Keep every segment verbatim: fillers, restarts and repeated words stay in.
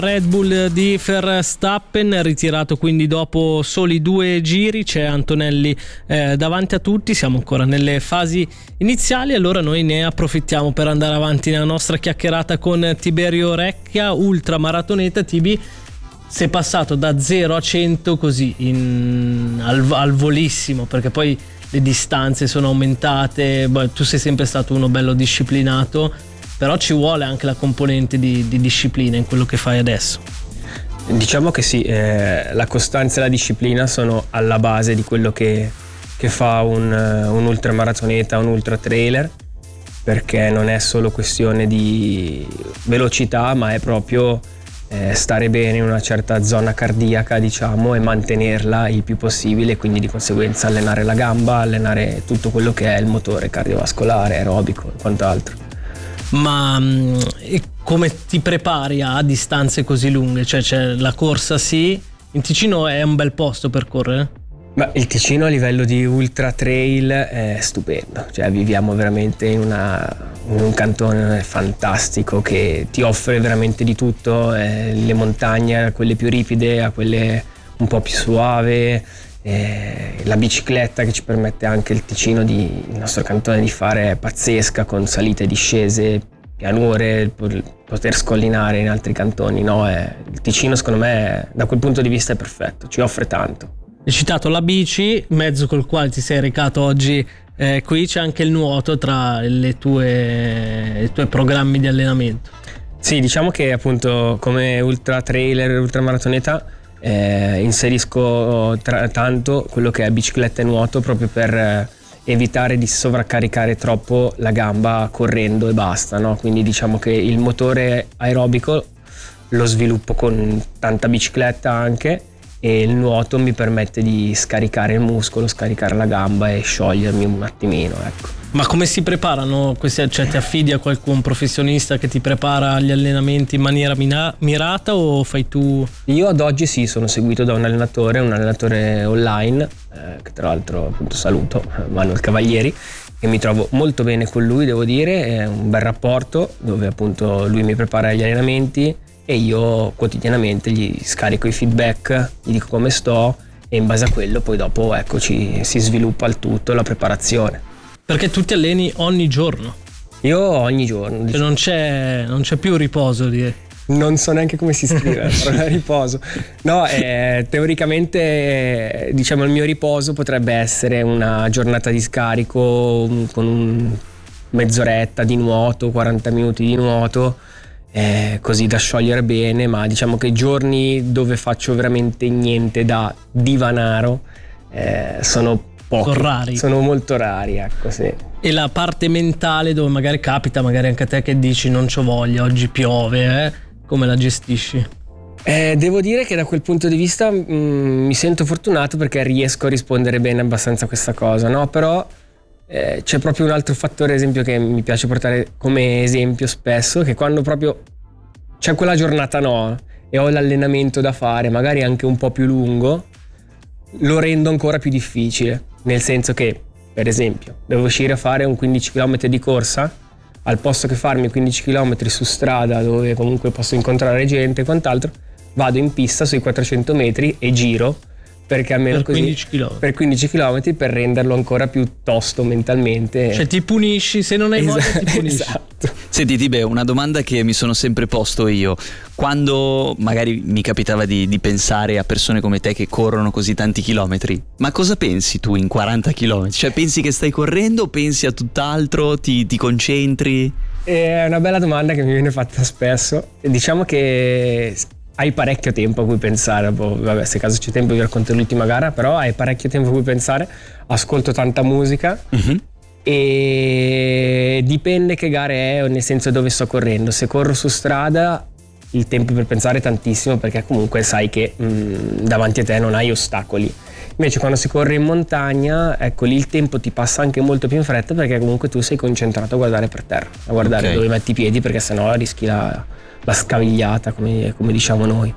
Red Bull di Verstappen, ritirato quindi dopo soli due giri. C'è Antonelli eh, davanti a tutti, siamo ancora nelle fasi iniziali, allora noi ne approfittiamo per andare avanti nella nostra chiacchierata con Tiberio Recchia, ultramaratoneta. Tibi, sei passato da zero a cento così in, al, al volissimo, perché poi le distanze sono aumentate. Beh, tu sei sempre stato uno bello disciplinato, però ci vuole anche la componente di, di disciplina in quello che fai adesso. Diciamo che sì, eh, la costanza e la disciplina sono alla base di quello che, che fa un, un ultramaratoneta, un ultra trailer, perché non è solo questione di velocità, ma è proprio eh, stare bene in una certa zona cardiaca, diciamo, e mantenerla il più possibile, quindi di conseguenza allenare la gamba, allenare tutto quello che è il motore cardiovascolare, aerobico e quant'altro. Ma e come ti prepari a distanze così lunghe? Cioè c'è la corsa, sì, in Ticino è un bel posto per correre? Ma il Ticino a livello di ultra trail è stupendo, cioè viviamo veramente in, una, in un cantone fantastico che ti offre veramente di tutto, eh, le montagne, da quelle più ripide a quelle un po' più suave. Eh, la bicicletta che ci permette anche il Ticino, di, il nostro cantone, di fare, è pazzesca, con salite e discese, pianure, poter scollinare in altri cantoni, no? È, il Ticino secondo me da quel punto di vista è perfetto, ci offre tanto. Hai citato la bici, mezzo col quale ti sei recato oggi eh, qui. C'è anche il nuoto tra le tue, i tuoi programmi di allenamento. Sì, diciamo che appunto come ultra trailer, ultramaratoneta Eh, inserisco tra, tanto quello che è bicicletta e nuoto, proprio per eh, evitare di sovraccaricare troppo la gamba correndo e basta, no? Quindi diciamo che il motore aerobico lo sviluppo con tanta bicicletta anche, e il nuoto mi permette di scaricare il muscolo, scaricare la gamba e sciogliermi un attimino, ecco. Ma come si preparano questi? Cioè ti affidi a qualcun professionista che ti prepara gli allenamenti in maniera mina- mirata o fai tu? Io ad oggi sì, sono seguito da un allenatore, un allenatore online, eh, che tra l'altro appunto saluto, Manuel Cavalieri, e mi trovo molto bene con lui, devo dire, è un bel rapporto dove appunto lui mi prepara gli allenamenti e io quotidianamente gli scarico i feedback, gli dico come sto, e in base a quello poi dopo ecco ci, si sviluppa il tutto, la preparazione. Perché tu ti alleni ogni giorno? Io ogni giorno. Cioè non c'è, non c'è più riposo, direi. Non so neanche come si scrive però riposo. No, eh, teoricamente diciamo il mio riposo potrebbe essere una giornata di scarico un, con un mezz'oretta di nuoto, quaranta minuti di nuoto, eh, così da sciogliere bene, ma diciamo che giorni dove faccio veramente niente da divanaro eh, sono pochi, sono rari. Sono molto rari, ecco, sì. E la parte mentale, dove magari capita, magari anche a te, che dici non c'ho voglia, oggi piove, eh? Come la gestisci? Eh, devo dire che da quel punto di vista mh, mi sento fortunato perché riesco a rispondere bene abbastanza a questa cosa, no? Però eh, c'è proprio un altro fattore, esempio, che mi piace portare come esempio spesso, che quando proprio c'è quella giornata, no, e ho l'allenamento da fare, magari anche un po' più lungo, lo rendo ancora più difficile, nel senso che, per esempio, devo uscire a fare un quindici chilometri di corsa, al posto che farmi quindici chilometri su strada dove comunque posso incontrare gente e quant'altro, vado in pista sui quattrocento metri e giro, perché almeno per così quindici chilometri. Per quindici chilometri, per renderlo ancora più tosto mentalmente. Cioè ti punisci, se non hai voglia esatto, ti punisci. Esatto. Senti Tibe, una domanda che mi sono sempre posto io, quando magari mi capitava di, di pensare a persone come te che corrono così tanti chilometri, ma cosa pensi tu in quaranta chilometri? Cioè pensi che stai correndo o pensi a tutt'altro, ti, ti concentri? È una bella domanda che mi viene fatta spesso. Diciamo che hai parecchio tempo a cui pensare. Vabbè, se caso c'è tempo vi racconto l'ultima gara, però hai parecchio tempo a cui pensare. Ascolto tanta musica. Uh-huh. E dipende che gare è, nel senso dove sto correndo. Se corro su strada il tempo per pensare è tantissimo, perché comunque sai che mh, davanti a te non hai ostacoli. Invece quando si corre in montagna, ecco lì il tempo ti passa anche molto più in fretta, perché comunque tu sei concentrato a guardare per terra, a guardare okay. dove metti i piedi, perché sennò rischi la, la scavigliata, come, come diciamo noi.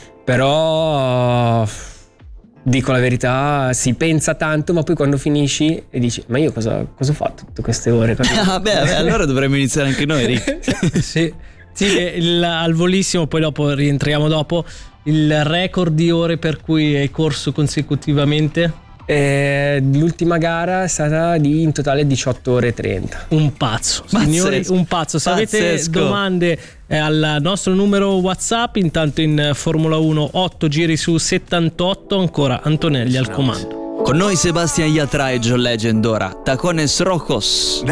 Però dico la verità, si pensa tanto, ma poi quando finisci e dici ma io cosa, cosa ho fatto tutte queste ore? Ah beh, beh, allora dovremmo iniziare anche noi, Rick. Sì. Sì, il, al volissimo, poi dopo rientriamo dopo. Il record di ore per cui hai corso consecutivamente? Eh, l'ultima gara è stata di in totale diciotto ore e trenta. Un pazzo, Pazzesco. signori, un pazzo. Se avete Pazzesco. domande eh, al nostro numero WhatsApp, intanto in Formula uno otto giri su settantotto, ancora Antonelli al comando. Con noi Sebastian Yatra e John Legend ora, Tacones Rojos.